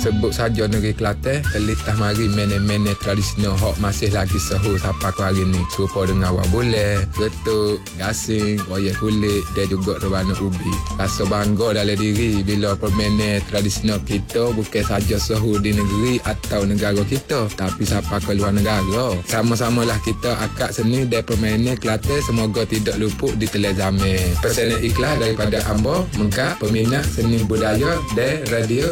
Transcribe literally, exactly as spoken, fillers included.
sebut saja negeri Kelantan terletak mari mene-mene tradisional hok masih lagi sahur sampai ke hari ni. Serupa dengan awak boleh, getuk, gasing, wayang kulit dan juga rebana ubi. Rasa bangga dalam diri bila permainan tradisional kita bukan saja sahur di negeri atau negara kita, tapi sampai ke luar negara. Sama-samalah kita akak seni dan permainan Kelantan semoga tidak luput di telan zaman. Pesanan ikhlas daripada hamba, Mengkak, peminat seni budaya dan radio